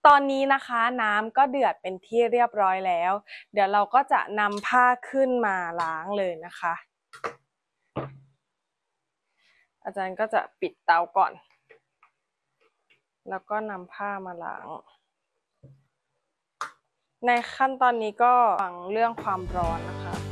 ตอนนี้นะคะน้ำก็เดือดเป็นที่เรียบร้อยแล้วเดี๋ยวเราก็จะนำผ้าขึ้นมาล้างเลยนะคะอาจารย์ก็จะปิดเตาก่อนแล้วก็นำผ้ามาล้างในขั้นตอนนี้ก็ระวังเรื่องความร้อนนะคะ